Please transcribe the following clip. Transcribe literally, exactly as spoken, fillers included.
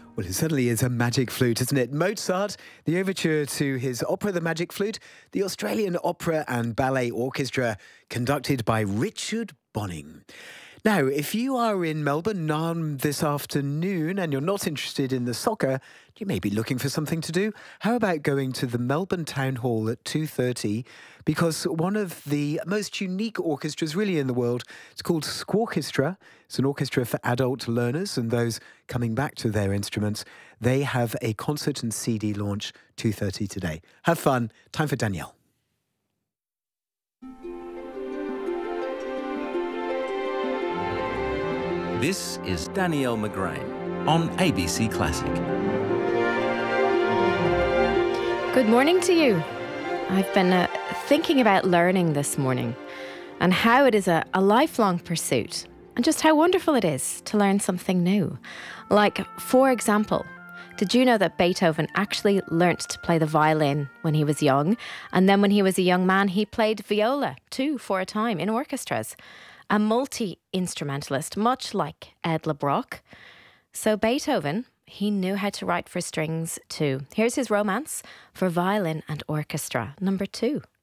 Well, it certainly is a magic flute, isn't it? Mozart, the overture to his opera, The Magic Flute, the Australian Opera and Ballet Orchestra, conducted by Richard Bonning. Now, if you are in Melbourne Narm this afternoon and you're not interested in the soccer, you may be looking for something to do. How about going to the Melbourne Town Hall at two thirty? Because one of the most unique orchestras really in the world, it's called Squawkestra. It's an orchestra for adult learners and those coming back to their instruments. They have a concert and C D launch two thirty today. Have fun. Time for Danielle. This is Danielle McGrain on A B C Classic. Good morning to you. I've been uh, thinking about learning this morning and how it is a, a lifelong pursuit and just how wonderful it is to learn something new. Like, for example, did you know that Beethoven actually learnt to play the violin when he was young? And then when he was a young man, he played viola too for a time in orchestras. A multi-instrumentalist, much like Edla Brock. So Beethoven, he knew how to write for strings too. Here's his romance for violin and orchestra, number two.